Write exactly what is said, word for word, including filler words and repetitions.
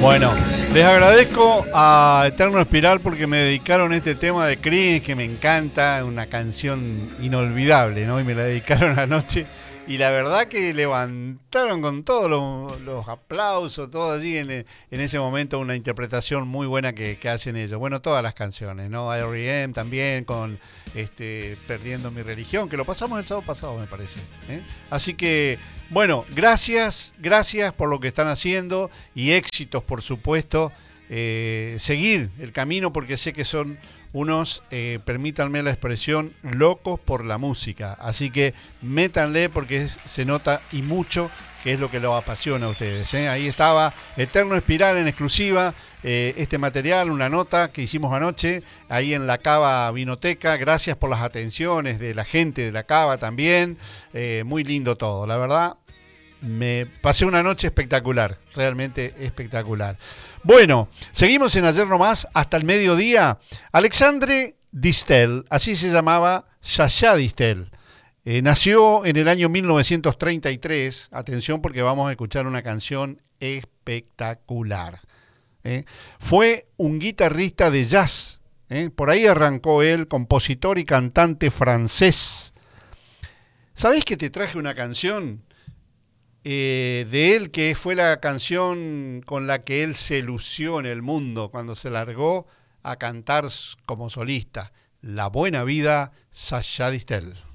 Bueno, les agradezco a Eterno Espiral porque me dedicaron este tema de Creedence que me encanta, una canción inolvidable, ¿no? Y me la dedicaron anoche y la verdad que levantaron con todos los, los aplausos, todo allí en, en ese momento, una interpretación muy buena que, que hacen ellos. Bueno, todas las canciones, ¿no? R E M también con este, Perdiendo mi religión, que lo pasamos el sábado pasado, me parece, ¿eh? Así que, bueno, gracias, gracias por lo que están haciendo y éxitos, por supuesto. Eh, seguir el camino porque sé que son unos, eh, permítanme la expresión, locos por la música. Así que métanle porque es, se nota y mucho que es lo que los apasiona a ustedes, ¿eh? Ahí estaba Eterno Espiral en exclusiva, eh, este material, una nota que hicimos anoche, ahí en la Cava Vinoteca. Gracias por las atenciones de la gente de la Cava también, eh, muy lindo todo, la verdad. Me pasé una noche espectacular, realmente espectacular. Bueno, seguimos en Ayer Nomás hasta el mediodía. Alexandre Distel, así se llamaba Yaya Distel. Eh, nació en el año mil novecientos treinta y tres. Atención porque vamos a escuchar una canción espectacular. ¿eh? Fue un guitarrista de jazz. ¿eh? Por ahí arrancó él, compositor y cantante francés. ¿Sabés que te traje una canción? Eh, de él, que fue la canción con la que él se lució en el mundo cuando se largó a cantar como solista, La Buena Vida, Yaya Distel.